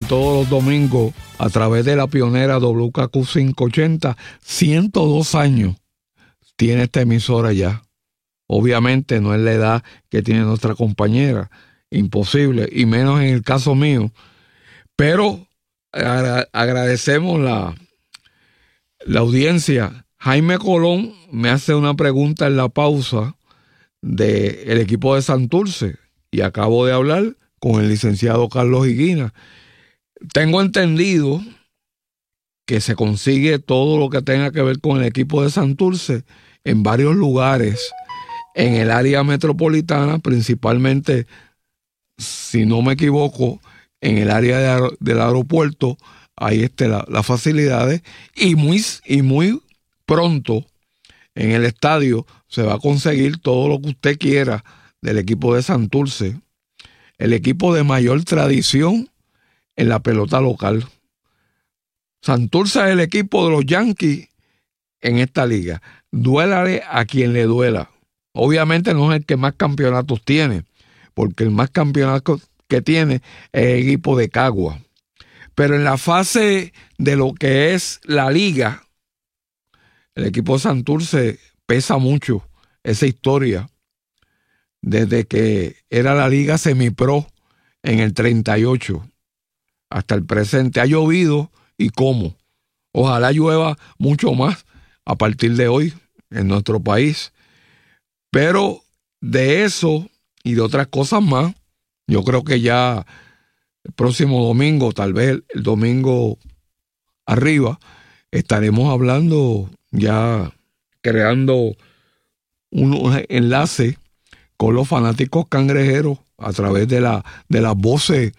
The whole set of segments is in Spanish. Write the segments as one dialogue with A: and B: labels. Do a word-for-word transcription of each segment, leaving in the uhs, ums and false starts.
A: todos los domingos a través de la pionera W K Q quinientos ochenta. ciento dos años tiene esta emisora ya. Obviamente no es la edad que tiene nuestra compañera, imposible, y menos en el caso mío. Pero agra- agradecemos la, la audiencia. Jaime Colón me hace una pregunta en la pausa del equipo de Santurce y acabo de hablar con el licenciado Carlos Higuina. Tengo entendido que se consigue todo lo que tenga que ver con el equipo de Santurce en varios lugares en el área metropolitana, principalmente, si no me equivoco, en el área de aer- del aeropuerto. Ahí están la, las facilidades y muy, y muy pronto en el estadio se va a conseguir todo lo que usted quiera del equipo de Santurce, el equipo de mayor tradición en la pelota local. Santurce es el equipo de los Yankees en esta liga. Duélale a quien le duela. Obviamente no es el que más campeonatos tiene, porque el más campeonatos que tiene es el equipo de Cagua. Pero en la fase de lo que es la liga, el equipo de Santurce pesa mucho esa historia desde que era la liga semipro en el treinta y ocho hasta el presente. Ha llovido y cómo. Ojalá llueva mucho más a partir de hoy en nuestro país. Pero de eso y de otras cosas más, yo creo que ya el próximo domingo, tal vez el domingo arriba, estaremos hablando, ya creando un enlace con los fanáticos cangrejeros a través de la de las voces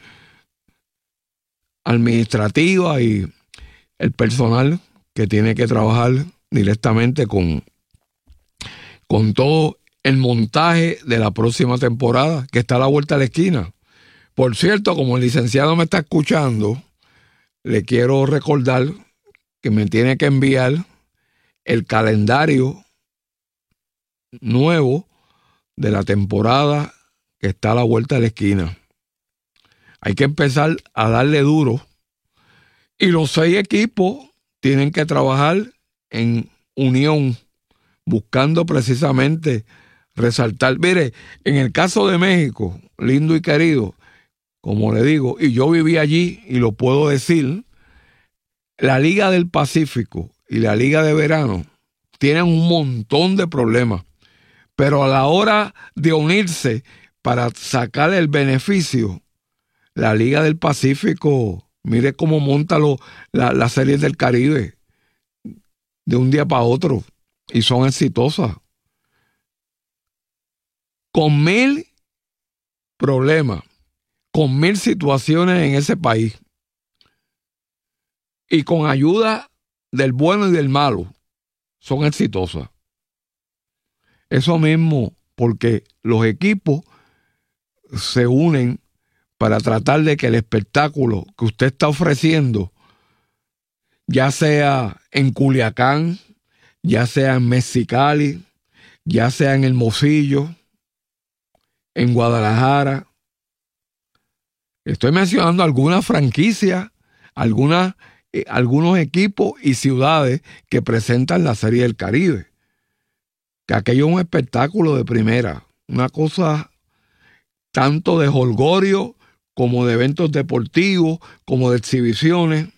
A: administrativas y el personal que tiene que trabajar directamente con, con todo el montaje de la próxima temporada, que está a la vuelta de la esquina. Por cierto, como el licenciado me está escuchando, le quiero recordar que me tiene que enviar el calendario nuevo de la temporada que está a la vuelta de la esquina. Hay que empezar a darle duro. Y los seis equipos tienen que trabajar en unión, buscando precisamente resaltar. Mire, en el caso de México, lindo y querido, como le digo, y yo viví allí y lo puedo decir, la Liga del Pacífico y la Liga de Verano tienen un montón de problemas, pero a la hora de unirse para sacar el beneficio, la Liga del Pacífico, mire cómo monta lo, la, la serie del Caribe de un día para otro y son exitosas. Con mil problemas, con mil situaciones en ese país y con ayuda del bueno y del malo, son exitosas. Eso mismo, porque los equipos se unen para tratar de que el espectáculo que usted está ofreciendo, ya sea en Culiacán, ya sea en Mexicali, ya sea en Hermosillo, en Guadalajara. Estoy mencionando algunas franquicias, algunas, eh, algunos equipos y ciudades que presentan la Serie del Caribe. Que aquello es un espectáculo de primera, una cosa tanto de jolgorio como de eventos deportivos, como de exhibiciones.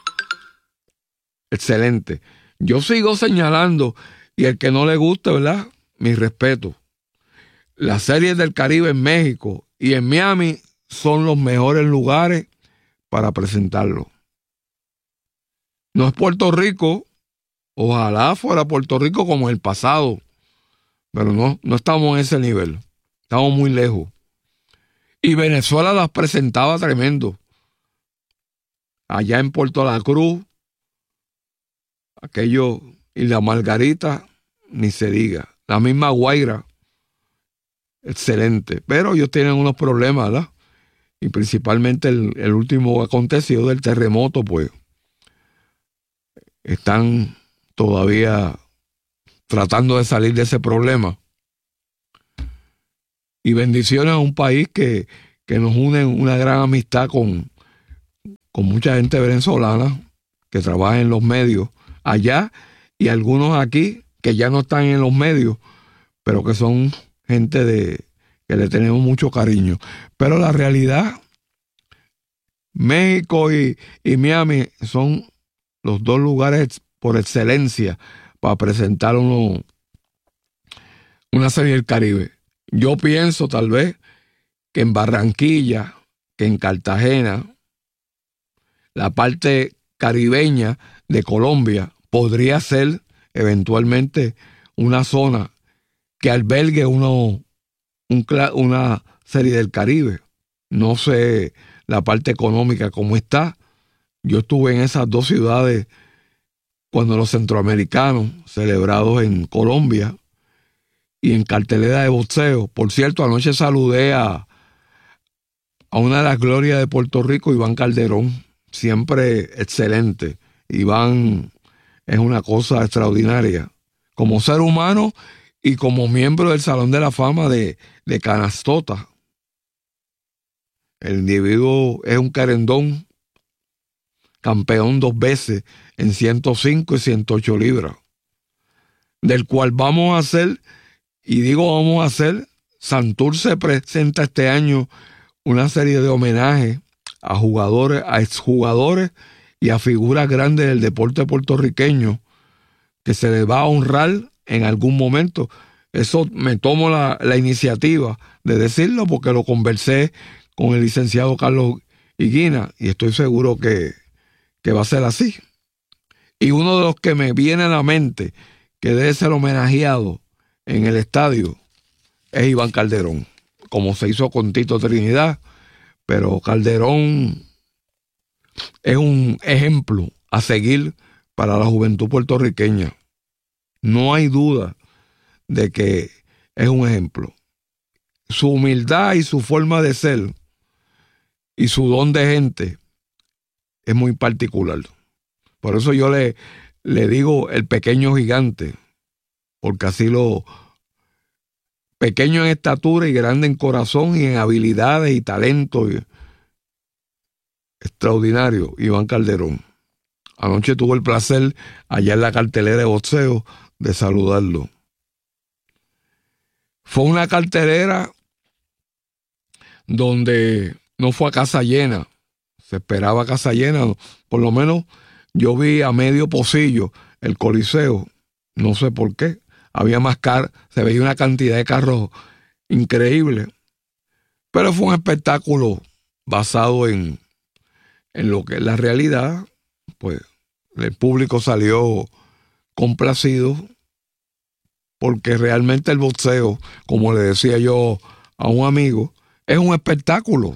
A: Excelente. Yo sigo señalando, y el que no le guste, ¿verdad? Mi respeto. Las series del Caribe en México y en Miami son los mejores lugares para presentarlo. No es Puerto Rico, ojalá fuera Puerto Rico como el pasado, pero no, no estamos en ese nivel. Estamos muy lejos. Y Venezuela las presentaba tremendo. Allá en Puerto La Cruz, aquello, y la Margarita, ni se diga. La misma Guaira, excelente. Pero ellos tienen unos problemas, ¿verdad? Y principalmente el, el último acontecido del terremoto, pues, están todavía tratando de salir de ese problema. Y bendiciones a un país que, que nos une una gran amistad con, con mucha gente venezolana que trabaja en los medios allá y algunos aquí que ya no están en los medios, pero que son gente de que le tenemos mucho cariño. Pero la realidad, México y, y Miami son los dos lugares por excelencia para presentar uno, una serie del Caribe. Yo pienso tal vez que en Barranquilla, que en Cartagena, la parte caribeña de Colombia podría ser eventualmente una zona que albergue uno, un, una serie del Caribe. No sé la parte económica cómo está. Yo estuve en esas dos ciudades cuando los centroamericanos celebrados en Colombia y en cartelera de boxeo. Por cierto, anoche saludé a, a una de las glorias de Puerto Rico, Iván Calderón, siempre excelente. Iván es una cosa extraordinaria como ser humano y como miembro del Salón de la Fama de, de Canastota. El individuo es un querendón, campeón dos veces en ciento cinco y ciento ocho libras, del cual vamos a hacer, y digo vamos a hacer, Santurce presenta este año una serie de homenajes a jugadores, a exjugadores y a figuras grandes del deporte puertorriqueño que se les va a honrar en algún momento. Eso me tomo la, la iniciativa de decirlo porque lo conversé con el licenciado Carlos Higuina y estoy seguro que, que va a ser así. Y uno de los que me viene a la mente que debe ser homenajeado en el estadio es Iván Calderón, como se hizo con Tito Trinidad, pero Calderón es un ejemplo a seguir para la juventud puertorriqueña. No hay duda de que es un ejemplo. Su humildad y su forma de ser y su don de gente es muy particular. Por eso yo le, le digo el pequeño gigante, porque así lo... pequeño en estatura y grande en corazón y en habilidades y talento. Y extraordinario, Iván Calderón. Anoche tuve el placer, allá en la cartelera de boxeo, de saludarlo. Fue una cartelera donde no fue a casa llena. Se esperaba casa llena. Por lo menos yo vi a medio pocillo el Coliseo. No sé por qué. Había más carros, se veía una cantidad de carros increíble. Pero fue un espectáculo basado en, en lo que es la realidad. Pues el público salió complacido porque realmente el boxeo, como le decía yo a un amigo, es un espectáculo.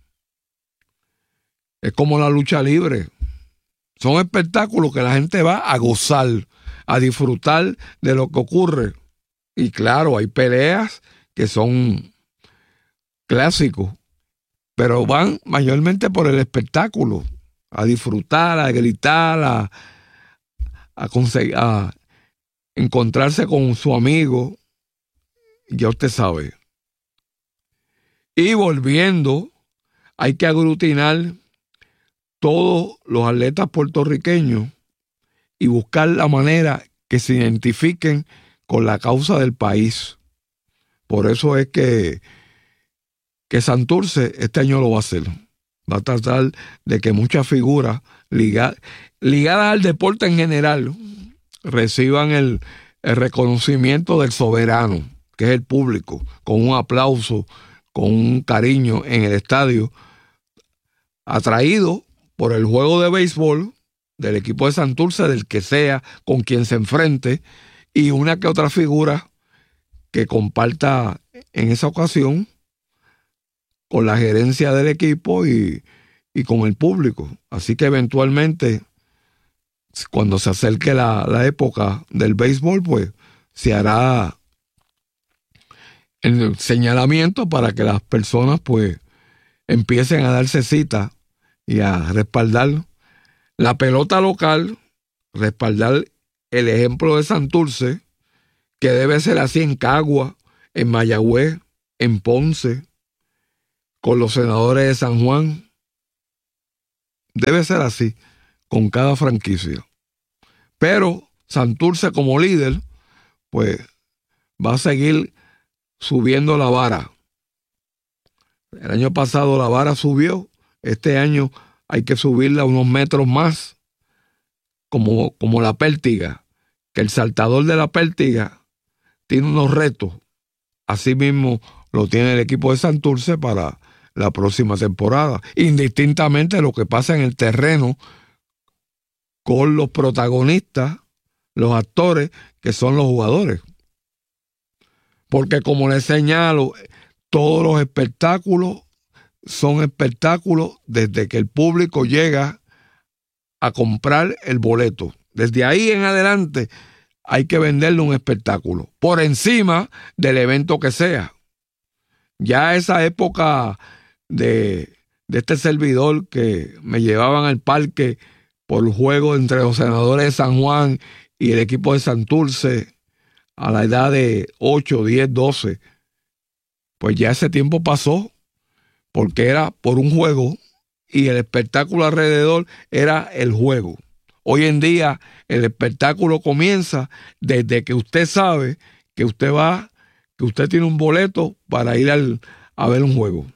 A: Es como la lucha libre. Son espectáculos que la gente va a gozar, a disfrutar de lo que ocurre. Y claro, hay peleas que son clásicos, pero van mayormente por el espectáculo, a disfrutar, a gritar, a, a, conseguir, a encontrarse con su amigo, ya usted sabe. Y volviendo, hay que aglutinar todos los atletas puertorriqueños y buscar la manera que se identifiquen con la causa del país. Por eso es que, que Santurce este año lo va a hacer. Va a tratar de que muchas figuras ligadas, ligadas al deporte en general reciban el, el reconocimiento del soberano, que es el público, con un aplauso, con un cariño en el estadio, atraído por el juego de béisbol del equipo de Santurce, del que sea, con quien se enfrente, y una que otra figura que comparta en esa ocasión con la gerencia del equipo y, y con el público. Así que eventualmente, cuando se acerque la, la época del béisbol, pues se hará el señalamiento para que las personas pues empiecen a darse cita y a respaldar la pelota local, respaldar el ejemplo de Santurce, que debe ser así en Cagua, en Mayagüez, en Ponce, con los senadores de San Juan, Debe ser así con cada franquicia. Pero Santurce como líder, pues va a seguir subiendo la vara. El año pasado la vara subió, este año hay que subirla unos metros más, como, como la pértiga, que el saltador de la pértiga tiene unos retos. Así mismo lo tiene el equipo de Santurce para la próxima temporada, indistintamente de lo que pasa en el terreno con los protagonistas, los actores, que son los jugadores. Porque como les señalo, todos los espectáculos son espectáculos desde que el público llega a comprar el boleto. Desde ahí en adelante hay que venderle un espectáculo, por encima del evento que sea. Ya esa época de, de este servidor que me llevaban al parque por el juego entre los Senadores de San Juan y el equipo de Santurce a la edad de ocho, diez, doce, pues ya ese tiempo pasó, porque era por un juego y el espectáculo alrededor era el juego. Hoy en día el espectáculo comienza desde que usted sabe que usted va, que usted tiene un boleto para ir al, a ver un juego.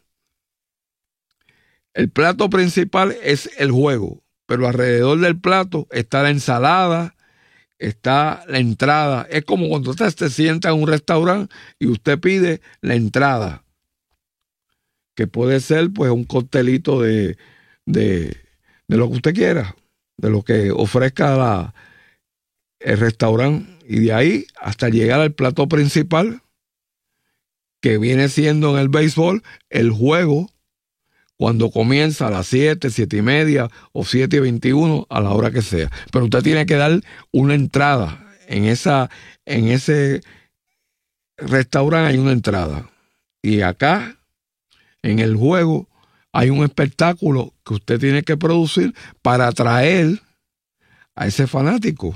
A: El plato principal es el juego, pero alrededor del plato está la ensalada, está la entrada. Es como cuando usted se sienta en un restaurante y usted pide la entrada, que puede ser pues un coctelito de, de, de lo que usted quiera, de lo que ofrezca la, el restaurante, y de ahí hasta llegar al plato principal, que viene siendo en el béisbol el juego, cuando comienza a las siete, siete y media o siete y veintiuno, a la hora que sea. Pero usted tiene que dar una entrada. En, esa, en ese restaurante hay una entrada. Y acá, en el juego, hay un espectáculo que usted tiene que producir para atraer a ese fanático.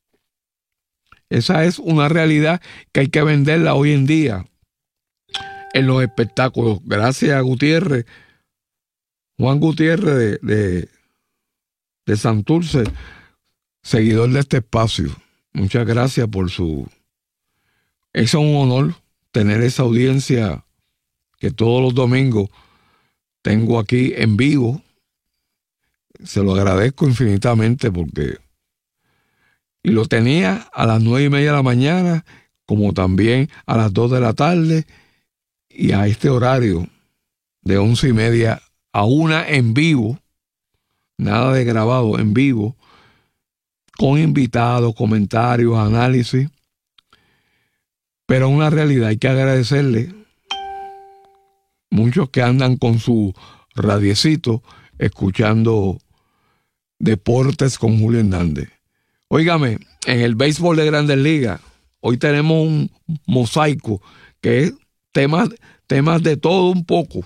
A: Esa es una realidad que hay que venderla hoy en día en los espectáculos. Gracias a Gutiérrez, Juan Gutiérrez de, de, de Santurce, seguidor de este espacio. Muchas gracias por su... Es un honor tener esa audiencia que todos los domingos tengo aquí en vivo. Se lo agradezco infinitamente porque... Y lo tenía a las nueve y media de la mañana, como también a las dos de la tarde, y a este horario de once y media a una en vivo, nada de grabado, en vivo, con invitados, comentarios, análisis. Pero una realidad, hay que agradecerle muchos que andan con su radiecito escuchando Deportes con Julio Hernández. Óigame, en el béisbol de Grandes Ligas, hoy tenemos un mosaico que es temas, temas de todo un poco.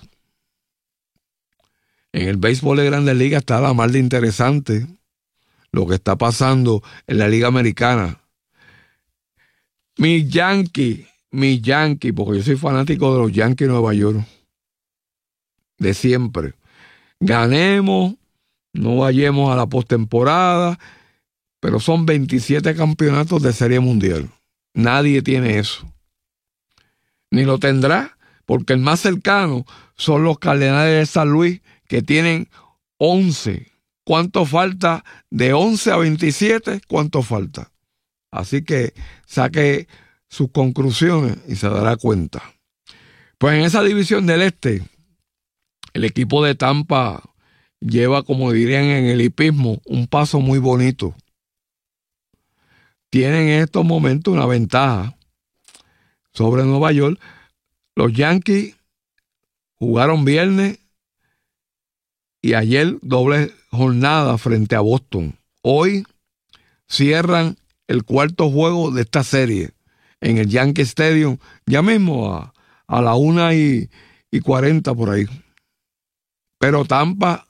A: En el béisbol de Grandes Ligas está la más de interesante lo que está pasando en la Liga Americana. Mis Yankees, mis Yankees, porque yo soy fanático de los Yankees de Nueva York, de siempre. Ganemos, no vayamos a la postemporada, pero son veintisiete campeonatos de Serie Mundial. Nadie tiene eso. Ni lo tendrá, porque el más cercano son los Cardenales de San Luis, que tienen once. ¿Cuánto falta? De once a veintisiete, ¿cuánto falta? Así que saque sus conclusiones y se dará cuenta. Pues en esa división del este, el equipo de Tampa lleva, como dirían en el hipismo, un paso muy bonito. Tienen en estos momentos una ventaja sobre Nueva York. Los Yankees jugaron viernes y ayer doble jornada frente a Boston. Hoy cierran el cuarto juego de esta serie en el Yankee Stadium, ya mismo a, a la una y, y cuarenta por ahí. Pero Tampa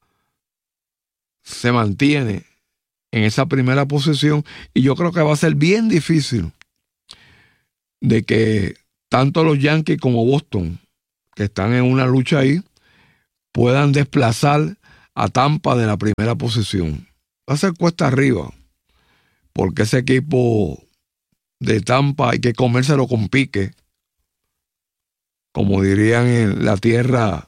A: se mantiene en esa primera posición y yo creo que va a ser bien difícil de que tanto los Yankees como Boston, que están en una lucha ahí, puedan desplazar a Tampa de la primera posición. Va a ser cuesta arriba, porque ese equipo de Tampa hay que comérselo con pique, como dirían en la tierra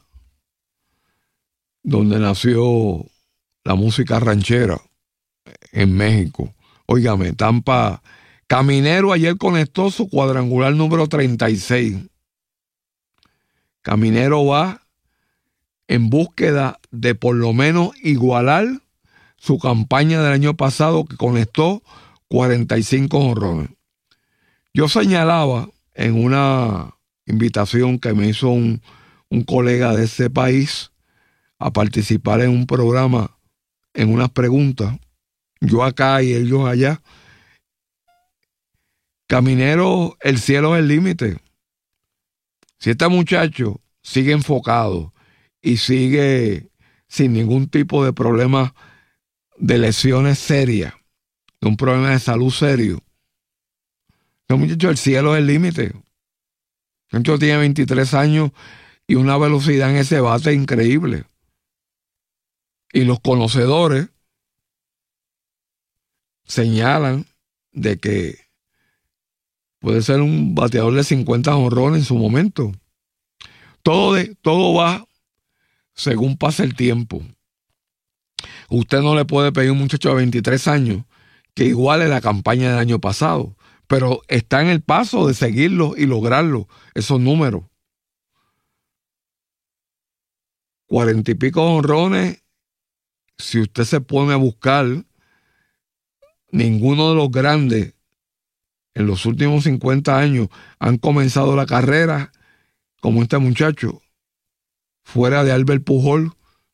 A: donde nació la música ranchera, en México. Óigame, Tampa, Caminero ayer conectó su cuadrangular número treinta y seis. Caminero va en búsqueda de por lo menos igualar su campaña del año pasado, que conectó cuarenta y cinco jonrones. Yo señalaba en una invitación que me hizo un, un colega de ese país a participar en un programa, en unas preguntas, yo acá y ellos allá. Caminero, el cielo es el límite. Si este muchacho sigue enfocado y sigue sin ningún tipo de problema de lesiones serias, de un problema de salud serio, este muchacho, el cielo es el límite. El muchacho tiene veintitrés años y una velocidad en ese bate increíble. Y los conocedores señalan de que puede ser un bateador de cincuenta jonrones en su momento. Todo, de, todo va según pasa el tiempo. Usted no le puede pedir a un muchacho de veintitrés años que iguale la campaña del año pasado, pero está en el paso de seguirlo y lograrlo, esos números. Cuarenta y pico jonrones, si usted se pone a buscar, ninguno de los grandes en los últimos cincuenta años han comenzado la carrera como este muchacho, fuera de Albert Pujol,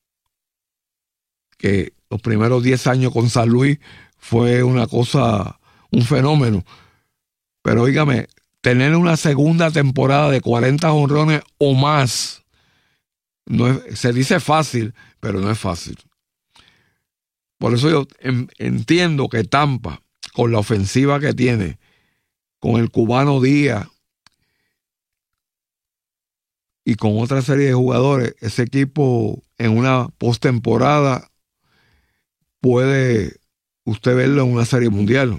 A: que los primeros diez años con San Luis fue una cosa, un fenómeno. Pero óigame, tener una segunda temporada de cuarenta jonrones o más, no es, se dice fácil, pero no es fácil. Por eso yo en, entiendo que Tampa, con la ofensiva que tiene, con el cubano Díaz y con otra serie de jugadores, ese equipo en una postemporada puede usted verlo en una serie mundial.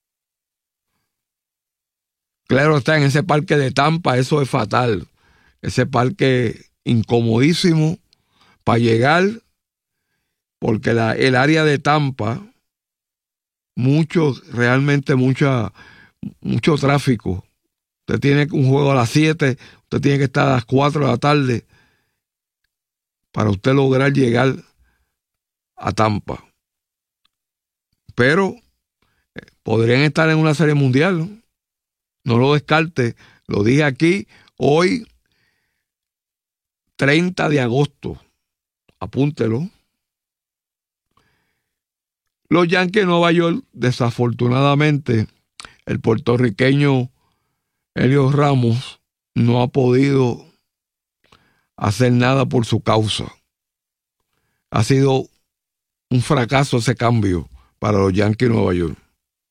A: Claro está, en ese parque de Tampa eso es fatal. Ese parque incomodísimo para llegar, porque la, el área de Tampa, mucho, realmente mucha, mucho tráfico. Usted tiene un juego a las siete, usted tiene que estar a las cuatro de la tarde para usted lograr llegar a Tampa. Pero eh, podrían estar en una serie mundial, ¿no? No lo descarte, lo dije aquí, hoy, treinta de agosto, apúntelo. Los Yankees de Nueva York, desafortunadamente, el puertorriqueño Helios Ramos no ha podido hacer nada por su causa. Ha sido un fracaso ese cambio para los Yankees de Nueva York.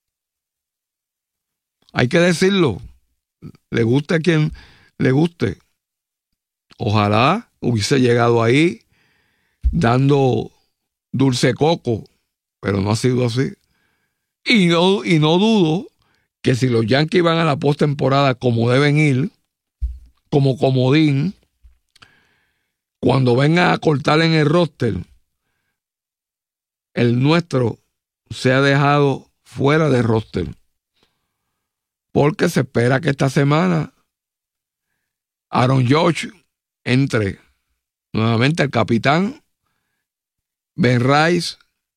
A: Hay que decirlo, le guste a quien le guste. Ojalá hubiese llegado ahí dando dulce coco, pero no ha sido así. Y no, y no dudo que si los Yankees van a la postemporada como deben ir, como comodín, cuando vengan a cortar en el roster, el nuestro se ha dejado fuera de roster. Porque se espera que esta semana Aaron Judge entre nuevamente el capitán, Ben Rice,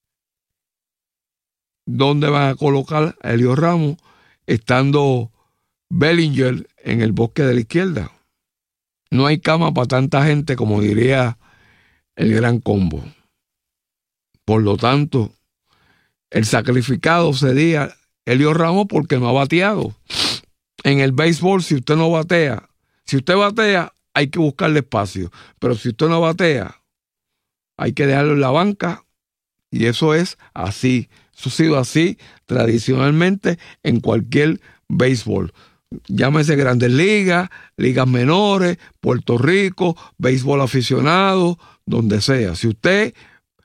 A: donde van a colocar a Helios Ramos, estando Bellinger en el bosque de la izquierda. No hay cama para tanta gente, como diría el Gran Combo. Por lo tanto, el sacrificado sería Helios Ramos porque no ha bateado. En el béisbol, si usted no batea, si usted batea, hay que buscarle espacio. Pero si usted no batea, hay que dejarlo en la banca. Y eso es así. Eso ha sido así tradicionalmente en cualquier béisbol. Llámese Grandes Ligas, ligas menores, Puerto Rico, béisbol aficionado, donde sea. Si usted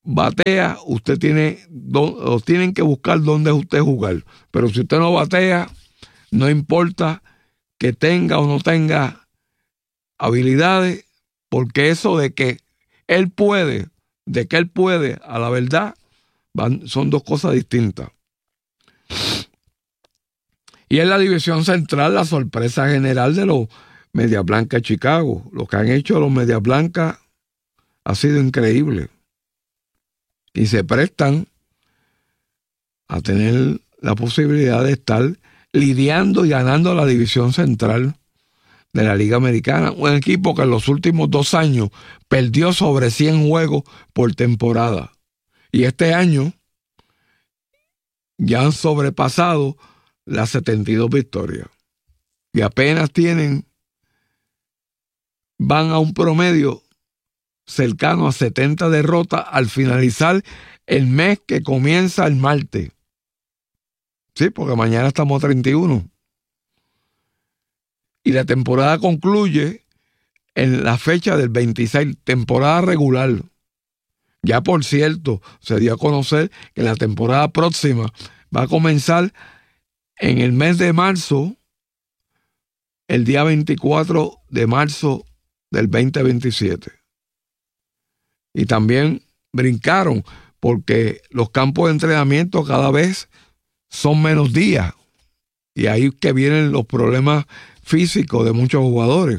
A: batea, usted tiene, do, tienen que buscar dónde usted jugar. Pero si usted no batea, no importa que tenga o no tenga habilidades, porque eso de que él puede, de que él puede, a la verdad, van, son dos cosas distintas. Y en la división central, la sorpresa general de los Medias Blancas de Chicago. Lo que han hecho los Medias Blancas ha sido increíble. Y se prestan a tener la posibilidad de estar lidiando y ganando la división central de la Liga Americana. Un equipo que en los últimos dos años perdió sobre cien juegos por temporada. Y este año ya han sobrepasado las setenta y dos victorias. Y apenas tienen, van a un promedio cercano a setenta derrotas al finalizar el mes que comienza el martes. Sí, porque mañana estamos a treinta y uno. Y la temporada concluye en la fecha del veintiséis, temporada regular. Ya por cierto, se dio a conocer que la temporada próxima va a comenzar en el mes de marzo, el día veinticuatro de marzo del veinte veintisiete. Y también brincaron porque los campos de entrenamiento cada vez son menos días. Y ahí es que vienen los problemas físicos de muchos jugadores.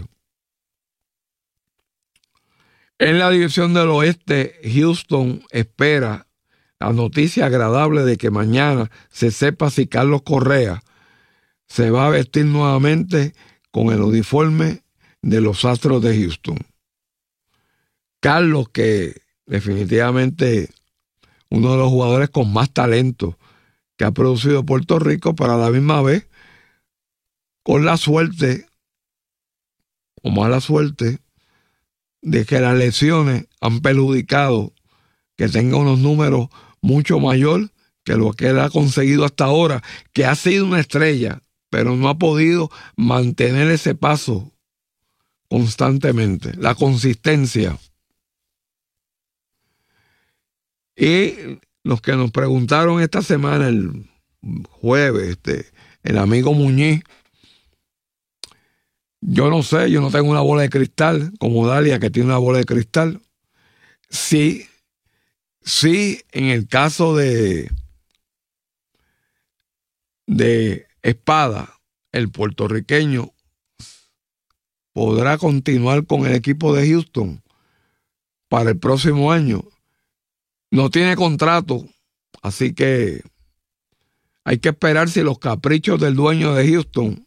A: En la división del oeste, Houston espera la noticia agradable de que mañana se sepa si Carlos Correa se va a vestir nuevamente con el uniforme de los Astros de Houston. Carlos, que definitivamente uno de los jugadores con más talento que ha producido Puerto Rico, pero a la misma vez con la suerte, o mala suerte, de que las lesiones han perjudicado que tenga unos números mucho mayor que lo que él ha conseguido hasta ahora, que ha sido una estrella, pero no ha podido mantener ese paso constantemente, la consistencia. Y los que nos preguntaron esta semana, el jueves, este, el amigo Muñiz, yo no sé, yo no tengo una bola de cristal, como Dalia, que tiene una bola de cristal. Sí, sí, en el caso de, de Espada, el puertorriqueño podrá continuar con el equipo de Houston para el próximo año. No tiene contrato, así que hay que esperar si los caprichos del dueño de Houston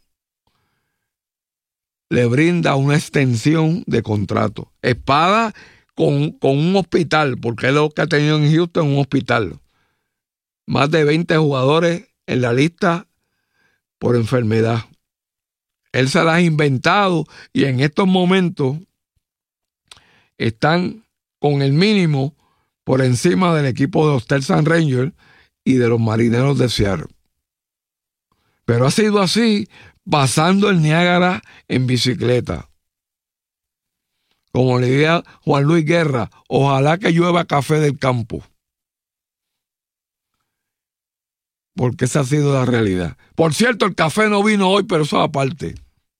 A: le brinda una extensión de contrato. Espada con, con un hospital, porque es lo que ha tenido en Houston, un hospital. Más de veinte jugadores en la lista por enfermedad. Él se las ha inventado y en estos momentos están con el mínimo por encima del equipo de los Texas Rangers y de los Marineros de Seattle. Pero ha sido así, pasando el Niágara en bicicleta. Como le diría Juan Luis Guerra, ojalá que llueva café del campo. Porque esa ha sido la realidad. Por cierto, el café no vino hoy, pero eso es aparte.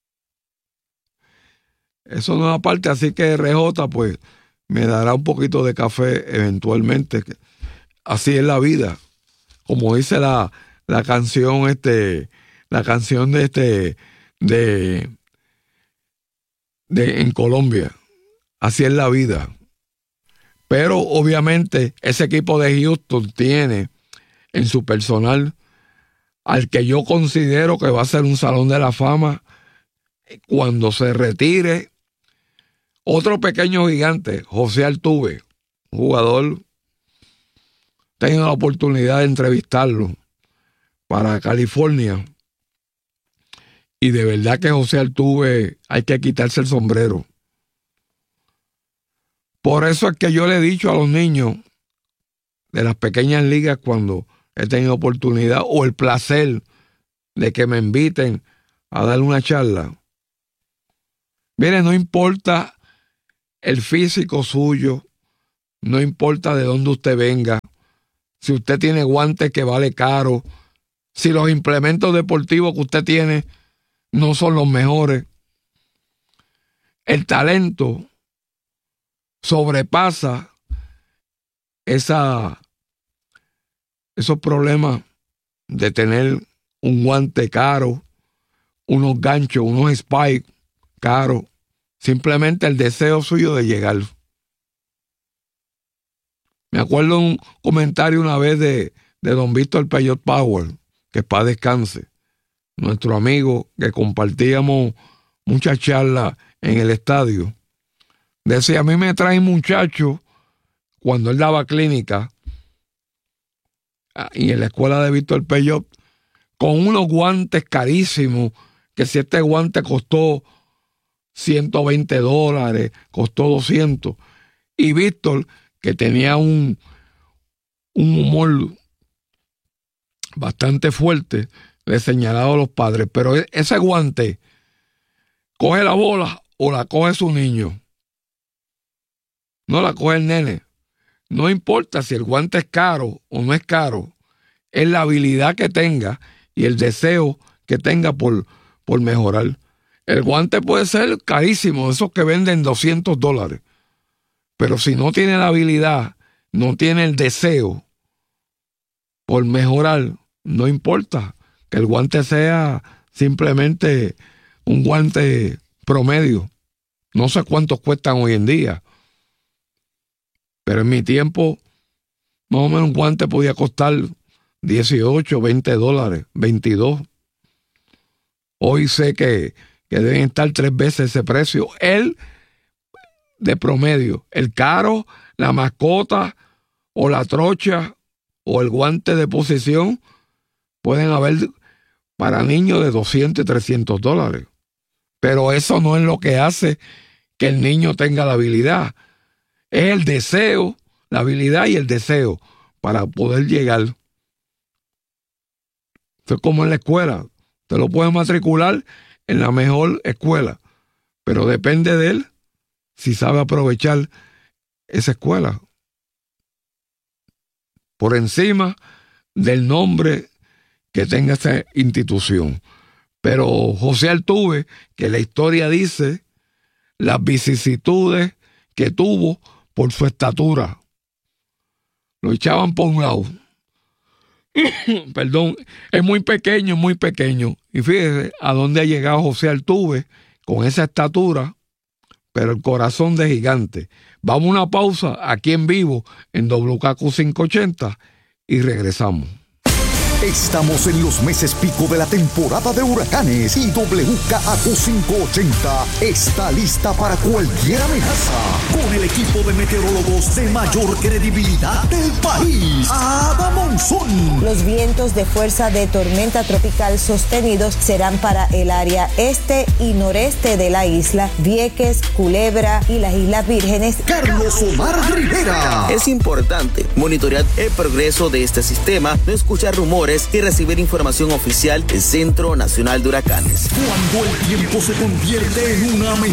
A: Eso no es aparte, así que R J pues me dará un poquito de café eventualmente. Así es la vida. Como dice la, la canción, este, la canción de este, de, de en Colombia. Así es la vida. Pero obviamente ese equipo de Houston tiene en su personal al que yo considero que va a ser un salón de la fama cuando se retire. Otro pequeño gigante, José Altuve, jugador, he tenido la oportunidad de entrevistarlo para California. Y de verdad que José Altuve hay que quitarse el sombrero. Por eso es que yo le he dicho a los niños de las pequeñas ligas cuando he tenido oportunidad o el placer de que me inviten a dar una charla. Mire, no importa el físico suyo, No importa de dónde usted venga, si usted tiene guantes que vale caro, si los implementos deportivos que usted tiene no son los mejores. El talento sobrepasa esa, esos problemas de tener un guante caro, unos ganchos, unos spikes caros. Simplemente el deseo suyo de llegar. Me acuerdo un comentario una vez de, de don Víctor Peyot Power, que para descanse, nuestro amigo que compartíamos muchas charlas en el estadio. Decía, a mí me traen muchachos cuando él daba clínica y en la escuela de Víctor Peyot con unos guantes carísimos, que si este guante costó ciento veinte dólares, costó doscientos, y Víctor, que tenía un, un humor bastante fuerte, le señalaba a los padres, pero ese guante coge la bola o la coge su niño, no la coge el nene. No importa si el guante es caro o no es caro, es la habilidad que tenga y el deseo que tenga por, por mejorar. El guante puede ser carísimo, esos que venden doscientos dólares, pero si no tiene la habilidad, no tiene el deseo por mejorar, no importa que el guante sea simplemente un guante promedio. No sé cuántos cuestan hoy en día, pero en mi tiempo más o menos un guante podía costar dieciocho, veinte dólares, veintidós. Hoy sé que, que deben estar tres veces ese precio. El de promedio, el caro, la mascota o la trocha o el guante de posición pueden haber para niños de doscientos y trescientos dólares. Pero eso no es lo que hace que el niño tenga la habilidad. Es el deseo, la habilidad y el deseo para poder llegar. Esto es como en la escuela. Usted lo puede matricular en la mejor escuela, pero depende de él si sabe aprovechar esa escuela. Por encima del nombre que tenga esa institución. Pero José Altuve, que la historia dice las vicisitudes que tuvo por su estatura. Lo echaban por un lado. Perdón, es muy pequeño, muy pequeño. Y fíjese a dónde ha llegado José Altuve con esa estatura, pero el corazón de gigante. Vamos a una pausa aquí en vivo en W K Q quinientos ochenta y regresamos.
B: Estamos en los meses pico de la temporada de huracanes y W K Q quinientos ochenta está lista para cualquier amenaza con el equipo de meteorólogos de mayor credibilidad del país, Ada Monzón.
C: Los vientos de fuerza de tormenta tropical sostenidos serán para el área este y noreste de la isla, Vieques, Culebra y las Islas Vírgenes.
B: Carlos Omar Rivera.
D: Es importante monitorear el progreso de este sistema, no escuchar rumores y recibir información oficial del Centro Nacional de Huracanes.
B: Cuando el tiempo se convierte en una amenaza